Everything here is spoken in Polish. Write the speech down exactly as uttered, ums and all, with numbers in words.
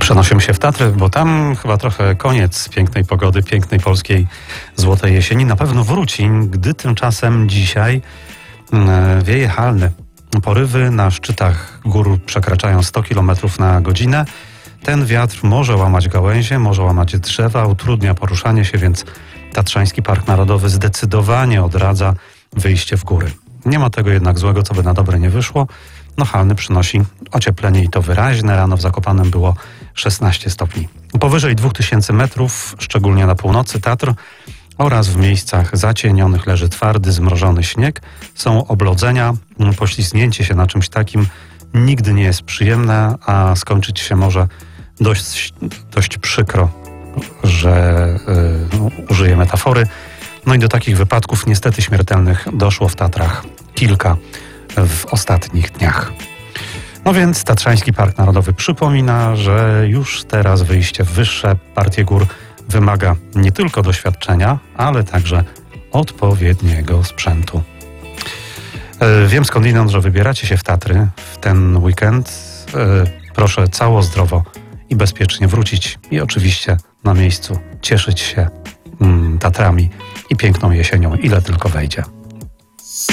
Przenosimy się w Tatry, bo tam chyba trochę koniec pięknej pogody, pięknej polskiej złotej jesieni. Na pewno wróci, gdy tymczasem dzisiaj wieje halny. Porywy na szczytach gór przekraczają sto kilometrów na godzinę. Ten wiatr może łamać gałęzie, może łamać drzewa, utrudnia poruszanie się, więc Tatrzański Park Narodowy zdecydowanie odradza wyjście w góry. Nie ma tego jednak złego, co by na dobre nie wyszło. No halny przynosi ocieplenie i to wyraźne. Rano w Zakopanem było szesnaście stopni. Powyżej dwóch tysięcy metrów, szczególnie na północy Tatr oraz w miejscach zacienionych leży twardy, zmrożony śnieg. Są oblodzenia. Poślizgnięcie się na czymś takim nigdy nie jest przyjemne, a skończyć się może dość, dość przykro, że yy, użyję metafory. No i do takich wypadków niestety śmiertelnych doszło w Tatrach kilka w ostatnich dniach. No więc Tatrzański Park Narodowy przypomina, że już teraz wyjście w wyższe partie gór wymaga nie tylko doświadczenia, ale także odpowiedniego sprzętu. Wiem skądinąd, że wybieracie się w Tatry w ten weekend. Proszę cało zdrowo i bezpiecznie wrócić i oczywiście na miejscu cieszyć się Tatrami i piękną jesienią, ile tylko wejdzie.